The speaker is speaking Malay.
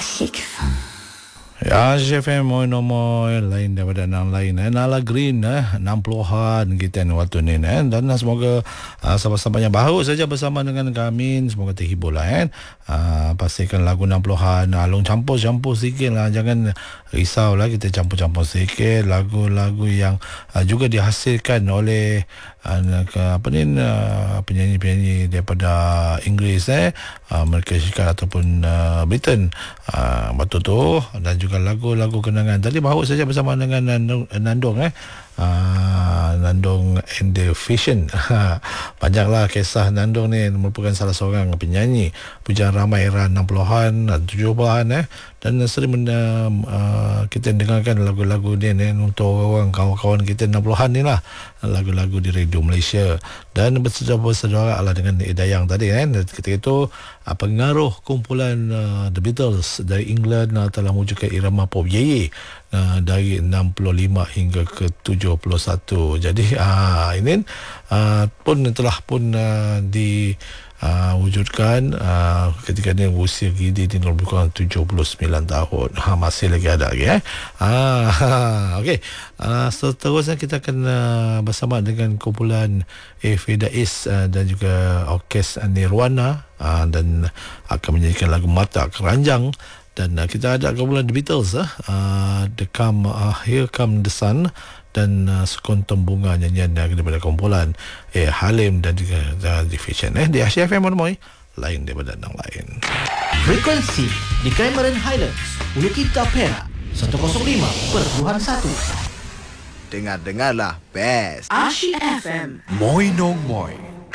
Asyik. Ya, FM Moy lain daripada yang lain. Nala Green 60-an kita ni waktu ni dan semoga sahabat-sahabatnya bahagia saja bersama dengan kami. Semoga terhibur lah pastikan lagu 60-an Long campur-campur sikit lah. Jangan risau lah, kita campur-campur sikit lagu-lagu yang juga dihasilkan oleh penyanyi-penyanyi daripada Inggeris Amerika Syarikat ataupun Britain. Betul tu. Dan juga lagu-lagu kenangan. Tadi bahawa saja bersama dengan Nandong Nandong and the Fashion. Banyaklah kisah Nandong ni, merupakan salah seorang penyanyi pujaan ramai era 60-an dan 70-an dan sering kita dengarkan lagu-lagu dia ni untuk orang kawan-kawan kita 60-an ni lah, lagu-lagu di radio Malaysia dan bersaudara lah dengan Dayang tadi ketika itu pengaruh kumpulan The Beatles dari England telah mewujudkan irama pop yeye dari 65 hingga ke 71. Jadi ini pun telah diwujudkan ketika dia usia gidi di lebih kurang 79 tahun. Masih lagi ada lagi okey. Seterusnya kita akan bersama dengan kumpulan Fedais dan juga Orkes Nirwana dan akan menyanyikan lagu Mata Keranjang. Dan kita ada kumpulan The Beatles Here Come the Sun dan Sekuntum Bunga, nyanyian daripada kumpulan Halim dan juga The Fashion di Asia FM Moy lain daripada yang lain. Frekuensi di Cameron Highlands, Ulu Kita Perak 105.1. Dengar-dengarlah best Asyik FM. Moy Nong Moy.